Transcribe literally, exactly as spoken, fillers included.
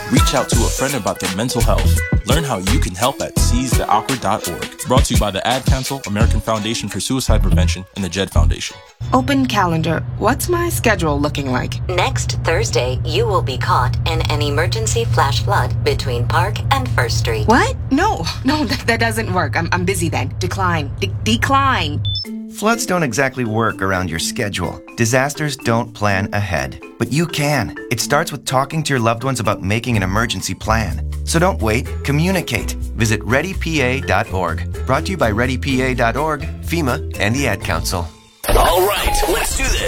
Reach out to a friend about their mental health. Learn how you can help at seize the awkward dot org. Brought to you by the Ad Council, American Foundation for Suicide Prevention, and the Jed Foundation. Open calendar. What's my schedule looking like? Next Thursday, you will be caught in an emergency flash flood between Park and First Street. What? No, no, that, that doesn't work. I'm, I'm busy then. Decline. De- decline. Floods don't exactly work around your schedule. Disasters don't plan ahead. But you can. It starts with talking to your loved ones about making an emergency plan. So don't wait. Communicate. Visit ready p a dot org. Brought to you by ready p a dot org, FEMA, and the Ad Council.